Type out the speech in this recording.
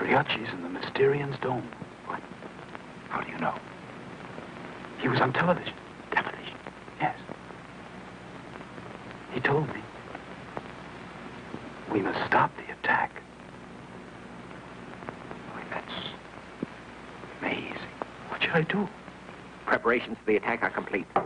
Briacci's in the Mysterians' dome. What? How do you know? He was on television. Television? Yes. He told me. We must stop the attack. Why, that's amazing. What should I do? Preparations for the attack are complete.